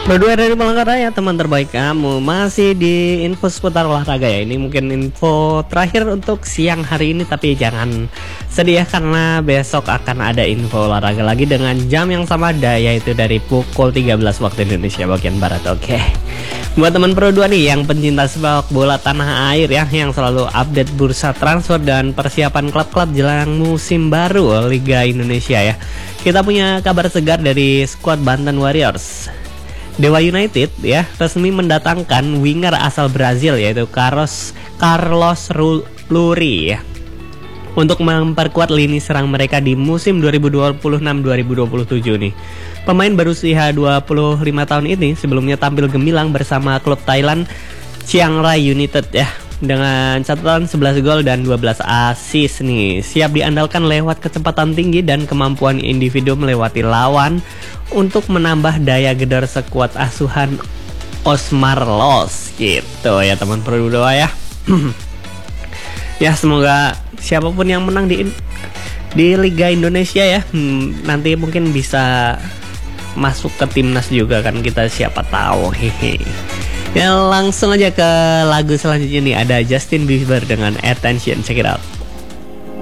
Berdua dari Palangkaraya, teman terbaik kamu. Masih di info seputar olahraga ya. Ini mungkin info terakhir untuk siang hari ini, tapi jangan sedih ya, karena besok akan ada info olahraga lagi dengan jam yang sama, yaitu dari pukul 13 waktu Indonesia bagian Barat. Oke. Buat teman Pro 2 nih yang pencinta sepak bola tanah air ya, yang selalu update bursa transfer dan persiapan klub-klub jelang musim baru Liga Indonesia ya. Kita punya kabar segar dari skuad Banten Warriors. Dewa United ya resmi mendatangkan winger asal Brazil yaitu Carlos Luri ya, untuk memperkuat lini serang mereka di musim 2026-2027 nih. Pemain berusia 25 tahun ini sebelumnya tampil gemilang bersama klub Thailand Chiang Rai United ya, dengan catatan 11 gol dan 12 assist nih. Siap diandalkan lewat kecepatan tinggi dan kemampuan individu melewati lawan untuk menambah daya gedor sekuat asuhan Osmar Los gitu ya teman Pro 2 ya. Ya semoga siapapun yang menang di Liga Indonesia ya, nanti mungkin bisa masuk ke timnas juga kan, kita siapa tahu. Hehe. Ya langsung aja ke lagu selanjutnya nih, ada Justin Bieber dengan Attention, check it out.